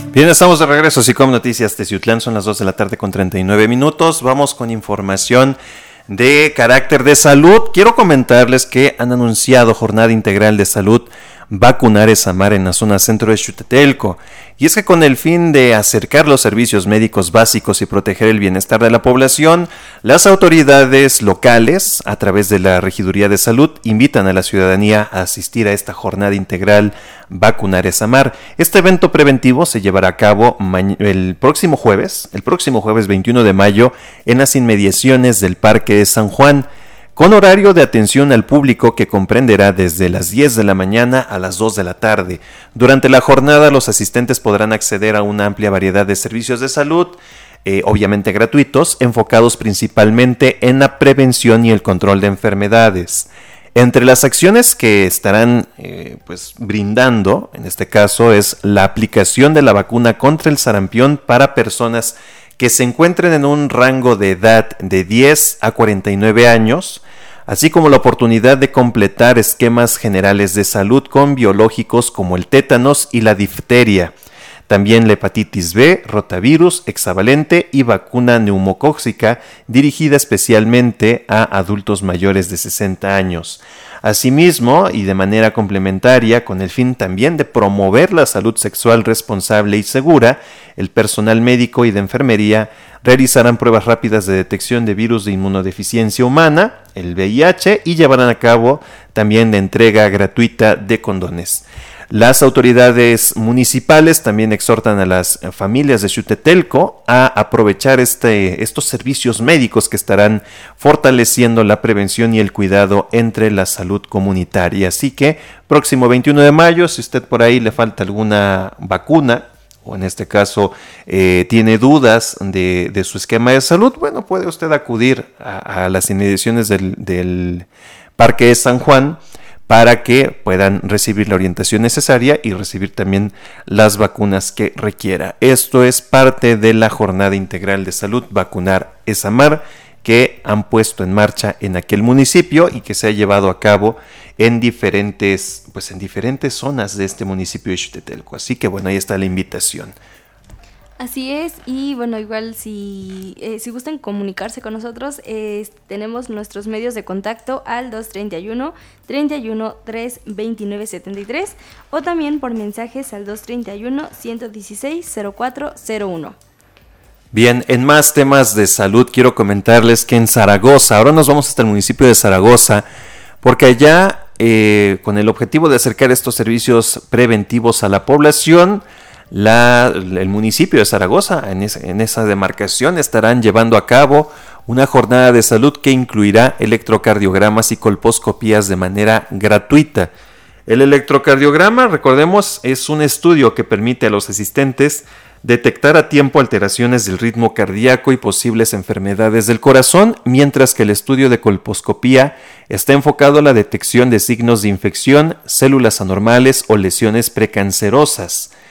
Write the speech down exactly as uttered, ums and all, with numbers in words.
Bien, estamos de regreso, SICOM Noticias Teciutlán, son las dos de la tarde con treinta y nueve minutos. Vamos con información de carácter de salud. Quiero comentarles que han anunciado jornada integral de salud Vacunar es Amar en la zona centro de Xutetelco. Y es que con el fin de acercar los servicios médicos básicos y proteger el bienestar de la población, las autoridades locales, a través de la Regiduría de Salud, invitan a la ciudadanía a asistir a esta jornada integral Vacunar es Amar. Este evento preventivo se llevará a cabo el próximo jueves, el próximo jueves veintiuno de mayo, en las inmediaciones del Parque de San Juan, con horario de atención al público que comprenderá desde las diez de la mañana a las dos de la tarde. Durante la jornada, los asistentes podrán acceder a una amplia variedad de servicios de salud, eh, obviamente gratuitos, enfocados principalmente en la prevención y el control de enfermedades. Entre las acciones que estarán eh, pues, brindando, en este caso, es la aplicación de la vacuna contra el sarampión para personas que se encuentren en un rango de edad de diez a cuarenta y nueve años, así como la oportunidad de completar esquemas generales de salud con biológicos como el tétanos y la difteria, también la hepatitis B, rotavirus, hexavalente y vacuna neumocóxica dirigida especialmente a adultos mayores de sesenta años. Asimismo, y de manera complementaria, con el fin también de promover la salud sexual responsable y segura, el personal médico y de enfermería realizarán pruebas rápidas de detección de virus de inmunodeficiencia humana, el V I H, y llevarán a cabo también la entrega gratuita de condones. Las autoridades municipales también exhortan a las familias de Xutetelco a aprovechar este, estos servicios médicos que estarán fortaleciendo la prevención y el cuidado entre la salud comunitaria. Así que, próximo veintiuno de mayo, si usted por ahí le falta alguna vacuna, o en este caso eh, tiene dudas de, de su esquema de salud, bueno, puede usted acudir a, a las inmediaciones del, del Parque de San Juan, para que puedan recibir la orientación necesaria y recibir también las vacunas que requiera. Esto es parte de la jornada integral de salud Vacunar es Amar, que han puesto en marcha en aquel municipio y que se ha llevado a cabo en diferentes, pues en diferentes zonas de este municipio de Xutetelco. Así que bueno, ahí está la invitación. Así es, y bueno, igual si, eh, si gustan comunicarse con nosotros, eh, tenemos nuestros medios de contacto al dos treinta y uno, treinta y uno, tres, veintinueve, setenta y tres o también por mensajes al dos treinta y uno, ciento dieciséis, cero cuatro cero uno. Bien, en más temas de salud quiero comentarles que en Zaragoza, ahora nos vamos hasta el municipio de Zaragoza, porque allá eh, con el objetivo de acercar estos servicios preventivos a la población, La, el municipio de Zaragoza, en esa, en esa demarcación, estarán llevando a cabo una jornada de salud que incluirá electrocardiogramas y colposcopías de manera gratuita. El electrocardiograma, recordemos, es un estudio que permite a los asistentes detectar a tiempo alteraciones del ritmo cardíaco y posibles enfermedades del corazón, mientras que el estudio de colposcopía está enfocado a la detección de signos de infección, células anormales o lesiones precancerosas.